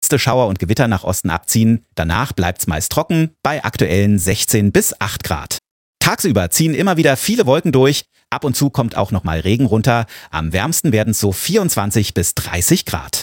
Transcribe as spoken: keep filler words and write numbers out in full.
letzte Schauer und Gewitter nach Osten abziehen. Danach bleibt's meist trocken bei aktuellen sechzehn bis acht Grad. Tagsüber ziehen immer wieder viele Wolken durch. Ab und zu kommt auch noch mal Regen runter. Am wärmsten werden es so vierundzwanzig bis dreißig Grad.